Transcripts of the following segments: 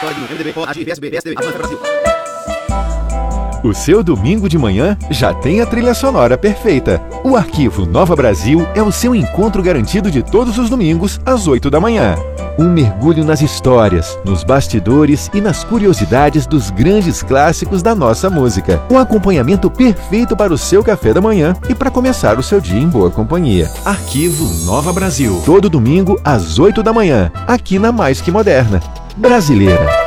O seu domingo de manhã já tem a trilha sonora perfeita. O Arquivo Nova Brasil é o seu encontro garantido de todos os domingos, às 8 da manhã. Um mergulho nas histórias, nos bastidores e nas curiosidades dos grandes clássicos da nossa música. Um acompanhamento perfeito para o seu café da manhã e para começar o seu dia em boa companhia. Arquivo Nova Brasil. Todo domingo, às 8 da manhã, aqui na Mais Que Moderna. Brasileira.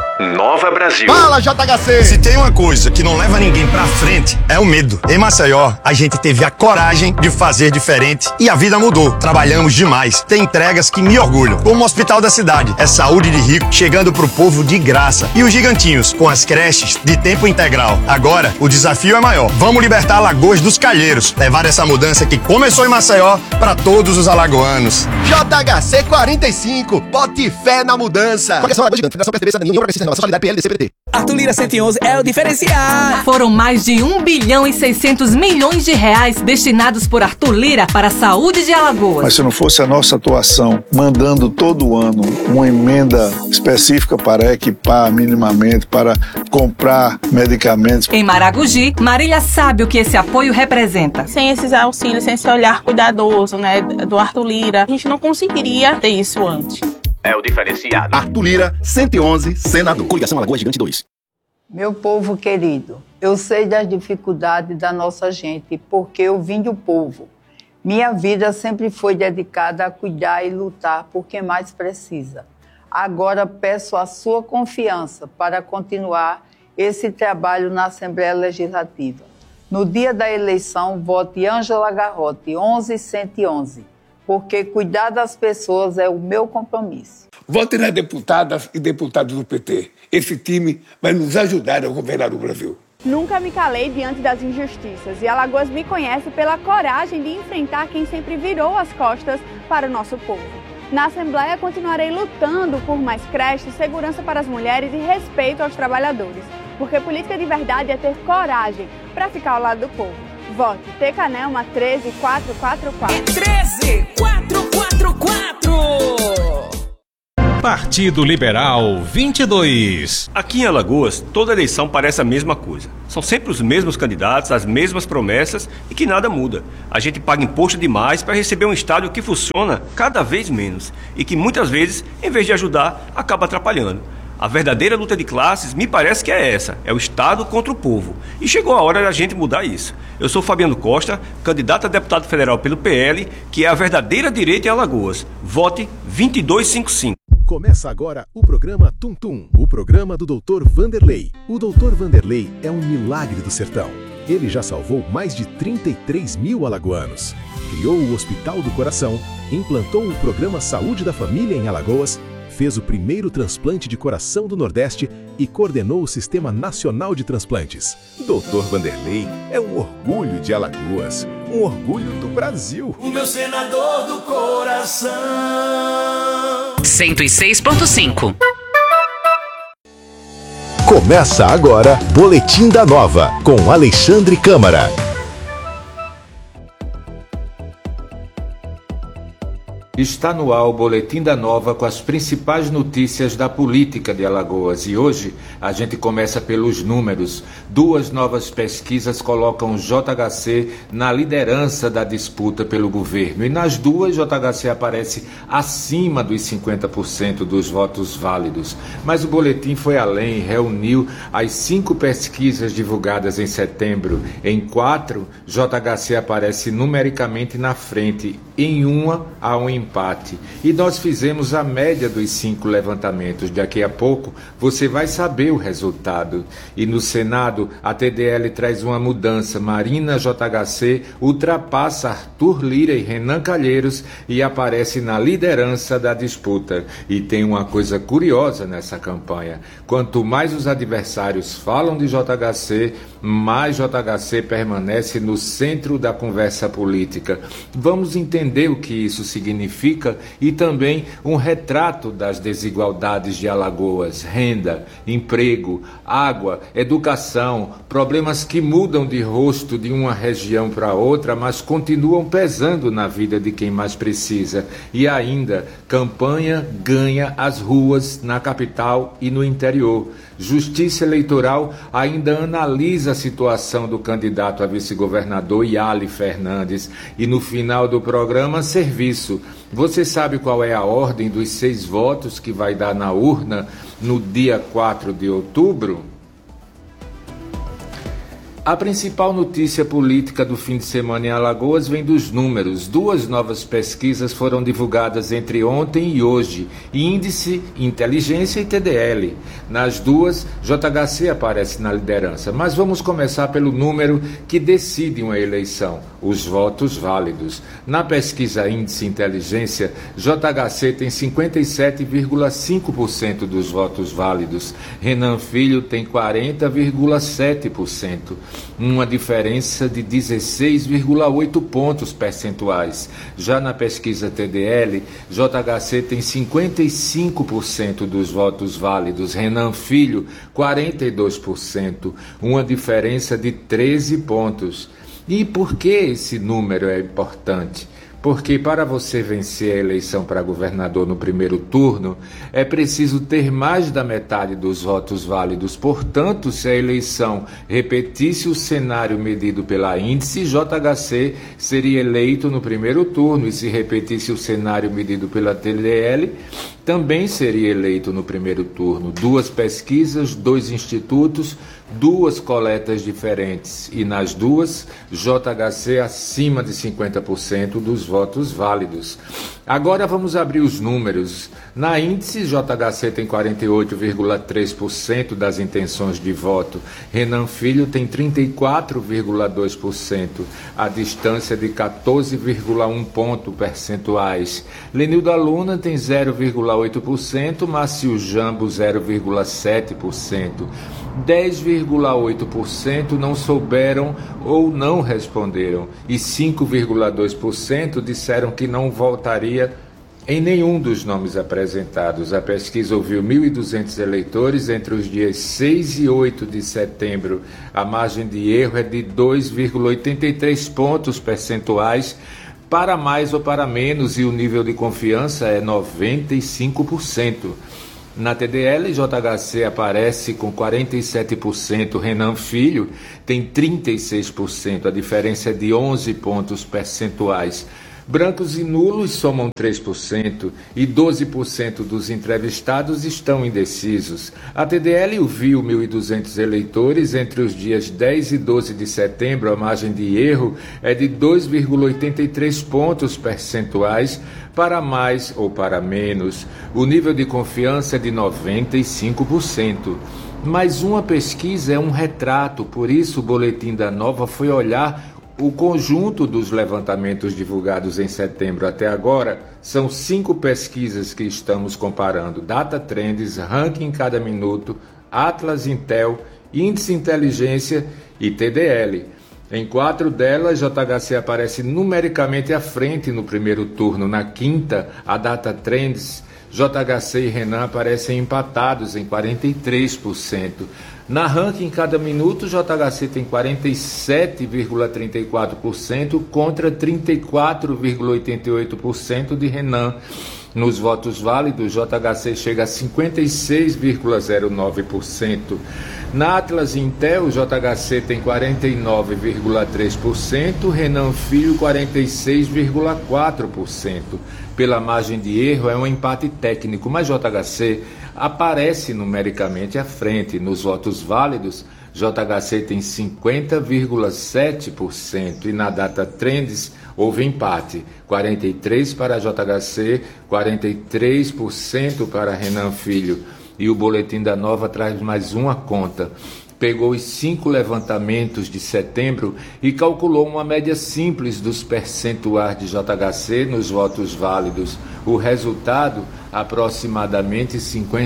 Nova Brasil. Fala, JHC! Se tem uma coisa que não leva ninguém pra frente, é o medo. Em Maceió, a gente teve a coragem de fazer diferente e a vida mudou. Trabalhamos demais. Tem entregas que me orgulham. Como o Hospital da Cidade. É saúde de rico chegando pro povo de graça. E os gigantinhos, com as creches de tempo integral. Agora, o desafio é maior. Vamos libertar Lagoas dos Calheiros. Levar essa mudança que começou em Maceió pra todos os alagoanos. JHC 45. Bote fé na mudança. Coligação Lagoa Gigante. Federação PSDB, Cidadania, União Progressista, Renovação, Solidariedade, PL, DCPT. Arthur Lira 111 é o diferencial. Foram mais de 1 bilhão e 600 milhões de reais destinados por Arthur Lira para a saúde de Alagoas. Mas se não fosse a nossa atuação, mandando todo ano uma emenda específica para equipar minimamente, para comprar medicamentos. Em Maragogi, Marília sabe o que esse apoio representa. Sem esses auxílios, sem esse olhar cuidadoso, do Arthur Lira, a gente não conseguiria ter isso antes. É o diferenciado. Arthur Lira, 111, senador. Coligação Alagoa Gigante 2. Meu povo querido, eu sei das dificuldades da nossa gente, porque eu vim do povo. Minha vida sempre foi dedicada a cuidar e lutar por quem mais precisa. Agora peço a sua confiança para continuar esse trabalho na Assembleia Legislativa. No dia da eleição, vote Ângela Garrote, 11111. Porque cuidar das pessoas é o meu compromisso. Vote nas deputadas e deputados do PT. Esse time vai nos ajudar a governar o Brasil. Nunca me calei diante das injustiças e Alagoas me conhece pela coragem de enfrentar quem sempre virou as costas para o nosso povo. Na Assembleia continuarei lutando por mais creches, segurança para as mulheres e respeito aos trabalhadores. Porque política de verdade é ter coragem para ficar ao lado do povo. Vote Tecanelma 13444. É 13444. Partido Liberal 22. Aqui em Alagoas, toda eleição parece a mesma coisa. São sempre os mesmos candidatos, as mesmas promessas e que nada muda. A gente paga imposto demais para receber um estádio que funciona cada vez menos e que muitas vezes, em vez de ajudar, acaba atrapalhando. A verdadeira luta de classes me parece que é essa, é o Estado contra o povo. E chegou a hora da gente mudar isso. Eu sou Fabiano Costa, candidato a deputado federal pelo PL, que é a verdadeira direita em Alagoas. Vote 2255. Começa agora o programa Tum Tum, o programa do Dr. Vanderlei. O Dr. Vanderlei é um milagre do sertão. Ele já salvou mais de 33 mil alagoanos. Criou o Hospital do Coração, implantou o programa Saúde da Família em Alagoas, fez o primeiro transplante de coração do Nordeste e coordenou o Sistema Nacional de Transplantes. Dr. Vanderlei é um orgulho de Alagoas, um orgulho do Brasil. O meu senador do coração. 106.5. Começa agora Boletim da Nova, com Alexandre Câmara. Está no ar o Boletim da Nova com as principais notícias da política de Alagoas. E hoje a gente começa pelos números. 2 novas pesquisas colocam o JHC na liderança da disputa pelo governo. E nas duas, JHC aparece acima dos 50% dos votos válidos. Mas o boletim foi além e reuniu as 5 pesquisas divulgadas em setembro. Em 4, JHC aparece numericamente na frente. Em uma, há um empate. E nós fizemos a média dos 5 levantamentos. Daqui a pouco você vai saber o resultado. E no Senado, a TDL traz uma mudança. Marina JHC ultrapassa Arthur Lira e Renan Calheiros e aparece na liderança da disputa. E tem uma coisa curiosa nessa campanha. Quanto mais os adversários falam de JHC, mais JHC permanece no centro da conversa política. Vamos entender o que isso significa e também um retrato das desigualdades de Alagoas: renda, emprego, água, educação, problemas que mudam de rosto de uma região para outra, mas continuam pesando na vida de quem mais precisa. E ainda, campanha ganha as ruas na capital e no interior. Justiça Eleitoral ainda analisa a situação do candidato a vice-governador Yali Fernandes. E no final do programa, serviço. Você sabe qual é a ordem dos 6 votos que vai dar na urna no dia 4 de outubro? A principal notícia política do fim de semana em Alagoas vem dos números. 2 novas pesquisas foram divulgadas entre ontem e hoje, Índice, Inteligência e TDL. Nas duas, JHC aparece na liderança. Mas vamos começar pelo número que decide uma eleição: os votos válidos. Na pesquisa Índice Inteligência, JHC tem 57,5% dos votos válidos. Renan Filho tem 40,7%. Uma diferença de 16,8 pontos percentuais. Já na pesquisa TDL, JHC tem 55% dos votos válidos, Renan Filho 42%, uma diferença de 13 pontos. E por que esse número é importante? Porque para você vencer a eleição para governador no primeiro turno, é preciso ter mais da metade dos votos válidos. Portanto, se a eleição repetisse o cenário medido pela Índice, JHC seria eleito no primeiro turno. E se repetisse o cenário medido pela TDL, também seria eleito no primeiro turno. 2 pesquisas, 2 institutos, 2 coletas diferentes. E nas duas, JHC acima de 50% dos votos válidos. Agora vamos abrir os números. Na Índice, JHC tem 48,3% das intenções de voto. Renan Filho tem 34,2%, a distância de 14,1 pontos percentuais. Lenilda Luna tem 0,8%, Márcio Jambo 0,7%. 10,8% não souberam ou não responderam e 5,2% disseram que não votaria em nenhum dos nomes apresentados. A pesquisa ouviu 1.200 eleitores entre os dias 6 e 8 de setembro. A margem de erro é de 2,83 pontos percentuais para mais ou para menos e o nível de confiança é 95%. Na TDL, JHC aparece com 47%, Renan Filho tem 36%, a diferença é de 11 pontos percentuais. Brancos e nulos somam 3% e 12% dos entrevistados estão indecisos. A TDL ouviu 1.200 eleitores entre os dias 10 e 12 de setembro. A margem de erro é de 2,83 pontos percentuais para mais ou para menos. O nível de confiança é de 95%. Mas uma pesquisa é um retrato, por isso o Boletim da Nova foi olhar o conjunto dos levantamentos divulgados em setembro até agora. São 5 pesquisas que estamos comparando: Data Trends, Ranking Cada Minuto, Atlas Intel, Índice Inteligência e TDL. Em 4 delas, JHC aparece numericamente à frente no primeiro turno. Na quinta, a Data Trends, JHC e Renan aparecem empatados em 43%. Na Ranking Cada Minuto, JHC tem 47,34% contra 34,88% de Renan. Nos votos válidos, JHC chega a 56,09%. Na Atlas Intel, JHC tem 49,3%, Renan Filho 46,4%. Pela margem de erro, é um empate técnico, mas JHC aparece numericamente à frente. Nos votos válidos, JHC tem 50,7% e na Data Trends houve empate, 43% para JHC, 43% para Renan Filho. E o Boletim da Nova traz mais uma conta. pegou os 5 levantamentos de setembro e calculou uma média simples dos percentuais de JHC nos votos válidos. O resultado, aproximadamente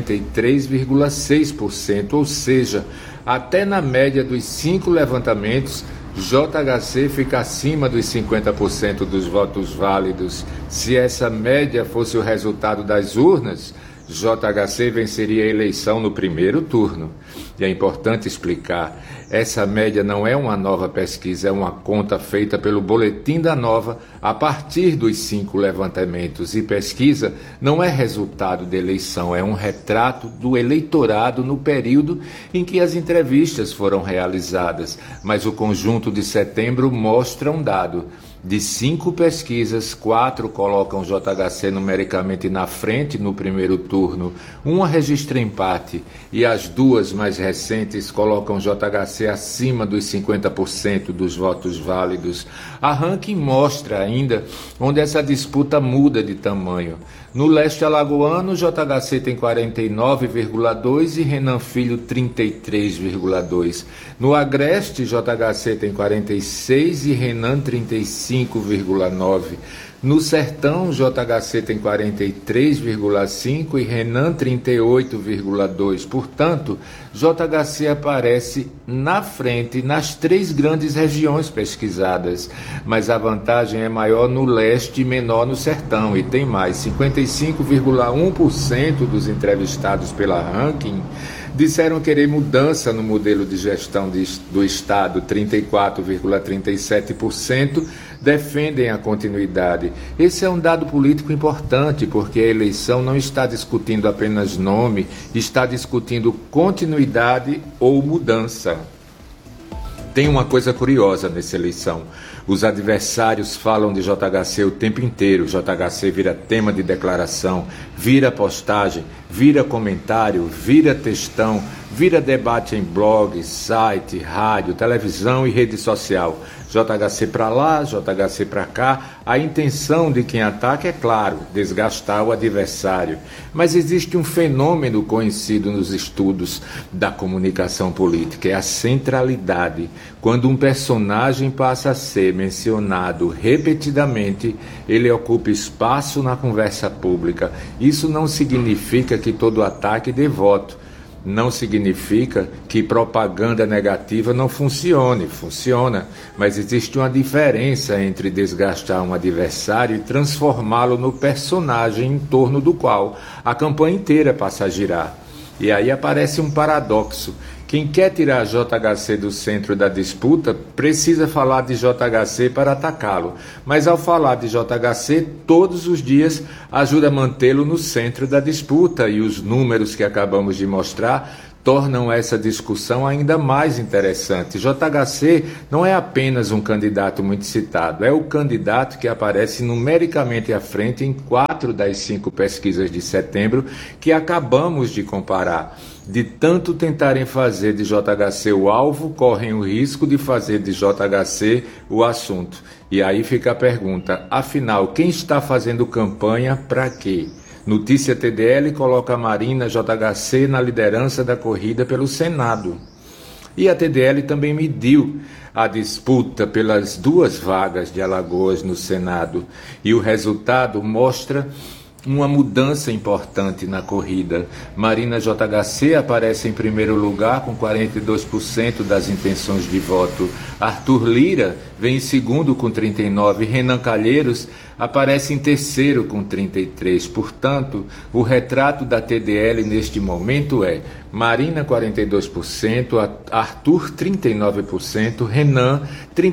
53,6%, ou seja, até na média dos 5 levantamentos, JHC fica acima dos 50% dos votos válidos. Se essa média fosse o resultado das urnas, JHC venceria a eleição no primeiro turno. E é importante explicar, essa média não é uma nova pesquisa, é uma conta feita pelo Boletim da Nova a partir dos 5 levantamentos. E pesquisa não é resultado de eleição, é um retrato do eleitorado no período em que as entrevistas foram realizadas. Mas o conjunto de setembro mostra um dado. De 5 pesquisas, 4 colocam JHC numericamente na frente no primeiro turno, uma registra empate e as 2 mais recentes colocam JHC acima dos 50% dos votos válidos. A ranking mostra ainda onde essa disputa muda de tamanho. No leste alagoano, JHC tem 49,2% e Renan Filho 33,2%. No agreste, JHC tem 46% e Renan 35,9%. No sertão, JHC tem 43,5% e Renan 38,2%. Portanto, JHC aparece na frente nas 3 grandes regiões pesquisadas, mas a vantagem é maior no leste e menor no sertão. E tem mais, 55,1% dos entrevistados pela ranking disseram querer mudança no modelo de gestão do Estado, 34,37% defendem a continuidade. Esse é um dado político importante, porque a eleição não está discutindo apenas nome, está discutindo continuidade ou mudança. Tem uma coisa curiosa nessa eleição. Os adversários falam de JHC o tempo inteiro. JHC vira tema de declaração, vira postagem, vira comentário, vira textão, vira debate em blog, site, rádio, televisão e rede social. JHC para lá, JHC para cá. A intenção de quem ataca é, claro, desgastar o adversário. Mas existe um fenômeno conhecido nos estudos da comunicação política, é a centralidade. Quando um personagem passa a ser mencionado repetidamente, ele ocupa espaço na conversa pública. Isso não significa que todo ataque dê voto. Não significa que propaganda negativa não funcione, funciona, mas existe uma diferença entre desgastar um adversário e transformá-lo no personagem em torno do qual a campanha inteira passa a girar. E aí aparece um paradoxo. Quem quer tirar JHC do centro da disputa precisa falar de JHC para atacá-lo. Mas ao falar de JHC, todos os dias ajuda a mantê-lo no centro da disputa. E os números que acabamos de mostrar tornam essa discussão ainda mais interessante. JHC não é apenas um candidato muito citado, é o candidato que aparece numericamente à frente em 4 das 5 pesquisas de setembro que acabamos de comparar. De tanto tentarem fazer de JHC o alvo, correm o risco de fazer de JHC o assunto. E aí fica a pergunta, afinal, quem está fazendo campanha para quê? Notícia TDL coloca Marina JHC na liderança da corrida pelo Senado. E a TDL também mediu a disputa pelas 2 vagas de Alagoas no Senado. E o resultado mostra uma mudança importante na corrida. Marina JHC aparece em primeiro lugar com 42% das intenções de voto. Arthur Lira vem em segundo com 39%. Renan Calheiros aparece em terceiro com 33%. Portanto, o retrato da TDL neste momento é Marina 42%, Arthur 39%, Renan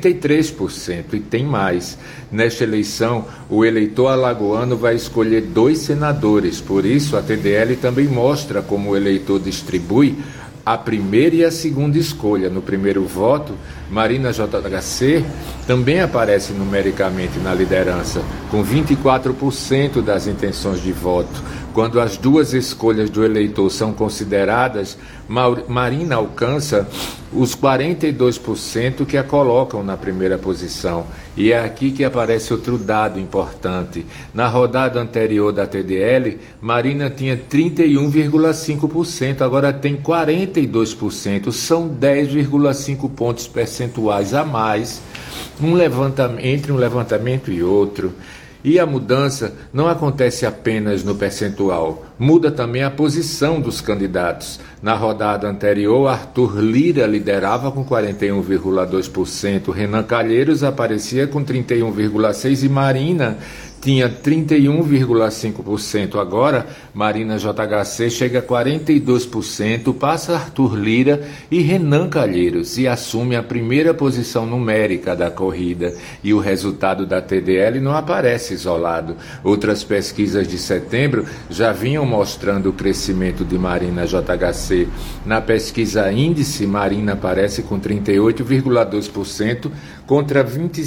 33%. E tem mais. Nesta eleição, o eleitor alagoano vai escolher 2 senadores. Por isso, a TDL também mostra como o eleitor distribui a primeira e a segunda escolha. No primeiro voto, Marina JHC também aparece numericamente na liderança, com 24% das intenções de voto. Quando as duas escolhas do eleitor são consideradas, Marina alcança os 42% que a colocam na primeira posição. E é aqui que aparece outro dado importante. Na rodada anterior da TDL, Marina tinha 31,5%, agora tem 42%. São 10,5 pontos percentuais a mais entre um levantamento e outro. E a mudança não acontece apenas no percentual, muda também a posição dos candidatos. Na rodada anterior, Arthur Lira liderava com 41,2%, Renan Calheiros aparecia com 31,6% e Marina tinha 31,5%. Agora, Marina JHC chega a 42%, passa Arthur Lira e Renan Calheiros e assume a primeira posição numérica da corrida. E o resultado da TDL não aparece isolado. Outras pesquisas de setembro já vinham mostrando o crescimento de Marina JHC. Na pesquisa Índice, Marina aparece com 38,2% contra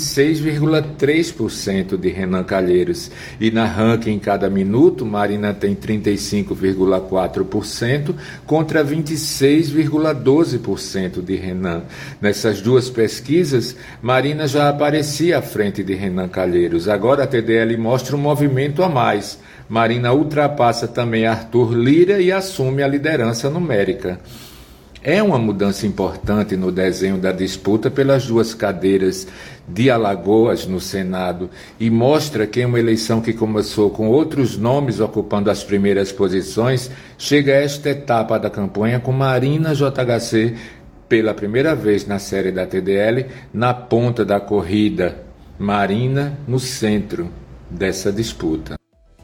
26,3% de Renan Calheiros. E na ranking cada minuto, Marina tem 35,4% contra 26,12% de Renan. Nessas duas pesquisas, Marina já aparecia à frente de Renan Calheiros. Agora a TDL mostra um movimento a mais. Marina ultrapassa também Arthur Lira e assume a liderança numérica. É uma mudança importante no desenho da disputa pelas duas cadeiras de Alagoas no Senado e mostra que uma eleição que começou com outros nomes ocupando as primeiras posições chega a esta etapa da campanha com Marina JHC pela primeira vez na série da TDL na ponta da corrida. Marina no centro dessa disputa.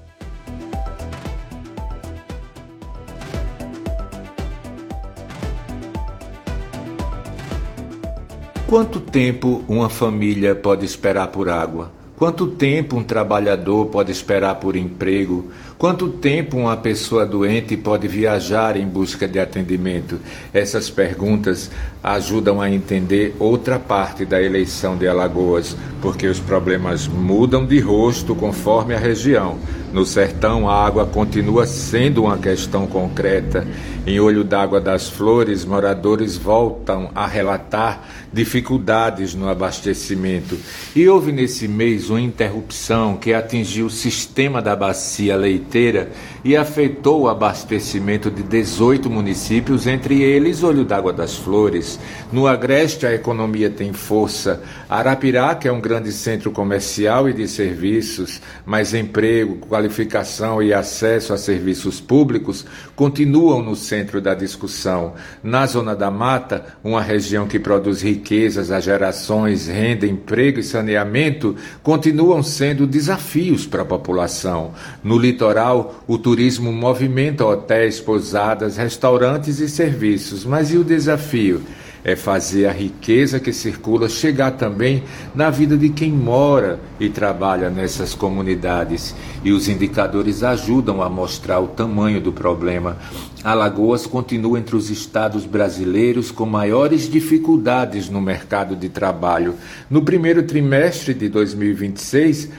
Quanto tempo uma família pode esperar por água? Quanto tempo um trabalhador pode esperar por emprego? Quanto tempo uma pessoa doente pode viajar em busca de atendimento? Essas perguntas ajudam a entender outra parte da eleição de Alagoas, porque os problemas mudam de rosto conforme a região. No sertão, a água continua sendo uma questão concreta. Em Olho d'Água das Flores, moradores voltam a relatar dificuldades no abastecimento. E houve nesse mês uma interrupção que atingiu o sistema da bacia leiteira e afetou o abastecimento de 18 municípios, entre eles Olho d'Água das Flores. No Agreste, a economia tem força. Arapiraca é um grande centro comercial e de serviços, mas emprego, qualificação e acesso a serviços públicos continuam no centro da discussão. Na Zona da Mata, uma região que produz riquezas a gerações, renda, emprego e saneamento, continuam sendo desafios para a população. No litoral, o turismo movimenta hotéis, pousadas, restaurantes e serviços. Mas e o desafio? É fazer a riqueza que circula chegar também na vida de quem mora e trabalha nessas comunidades. E os indicadores ajudam a mostrar o tamanho do problema. Alagoas continua entre os estados brasileiros com maiores dificuldades no mercado de trabalho. No primeiro trimestre de 2026,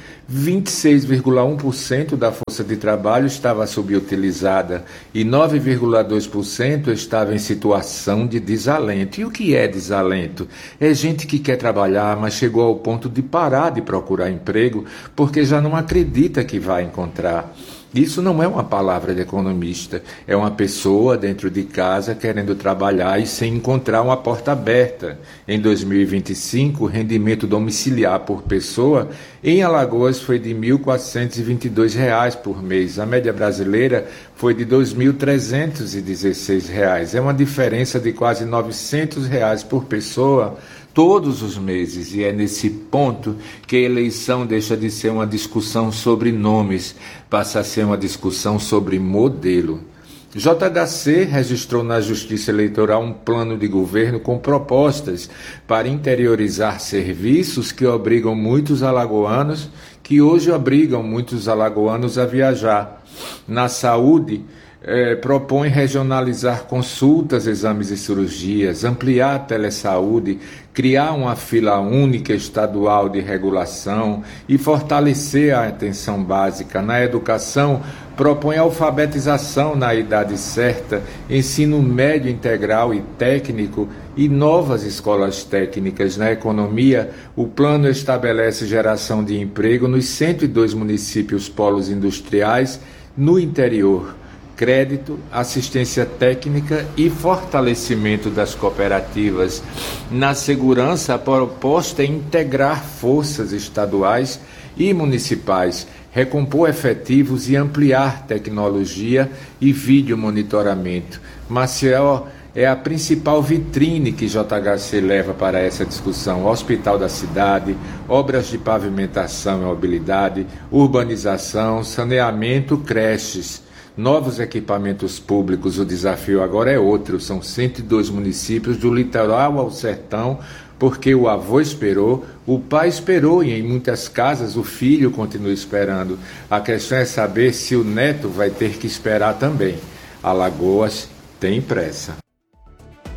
26,1% da força de trabalho estava subutilizada e 9,2% estava em situação de desalento. E o que é desalento? É gente que quer trabalhar, mas chegou ao ponto de parar de procurar emprego porque já não acredita que vai encontrar. Isso não é uma palavra de economista, é uma pessoa dentro de casa querendo trabalhar e sem encontrar uma porta aberta. Em 2025, o rendimento domiciliar por pessoa em Alagoas foi de R$ 1.422 por mês. A média brasileira foi de R$ 2.316. É uma diferença de quase R$ 900 por pessoa todos os meses, e é nesse ponto que a eleição deixa de ser uma discussão sobre nomes, passa a ser uma discussão sobre modelo. JHC registrou na Justiça Eleitoral um plano de governo com propostas para interiorizar serviços que obrigam muitos alagoanos, que hoje obrigam muitos alagoanos a viajar. Na saúde, propõe regionalizar consultas, exames e cirurgias, ampliar a telesaúde, criar uma fila única estadual de regulação e fortalecer a atenção básica. Na educação, propõe alfabetização na idade certa, ensino médio integral e técnico e novas escolas técnicas. Na economia, o plano estabelece geração de emprego nos 102 municípios polos industriais no interior, crédito, assistência técnica e fortalecimento das cooperativas. Na segurança, a proposta é integrar forças estaduais e municipais, recompor efetivos e ampliar tecnologia e videomonitoramento. Maceió é a principal vitrine que JHC leva para essa discussão. Hospital da cidade, obras de pavimentação e mobilidade, urbanização, saneamento, creches, novos equipamentos públicos. O desafio agora é outro, são 102 municípios do litoral ao sertão, porque o avô esperou, o pai esperou e em muitas casas o filho continua esperando. A questão é saber se o neto vai ter que esperar também. Alagoas tem pressa.